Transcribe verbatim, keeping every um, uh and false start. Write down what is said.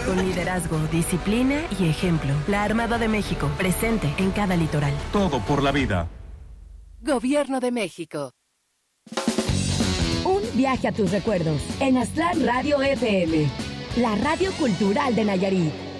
Con liderazgo, disciplina y ejemplo. La Armada de México, presente en cada litoral. Todo por la vida. Gobierno de México. Un viaje a tus recuerdos en Aztlán Radio F M, la radio cultural de Nayarit.